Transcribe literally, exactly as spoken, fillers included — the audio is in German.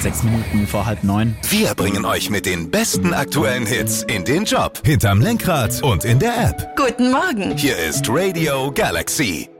Sechs Minuten vor halb neun. Wir bringen euch mit den besten aktuellen Hits in den Job, hinterm Lenkrad und in der App. Guten Morgen. Hier ist Radio Galaxy.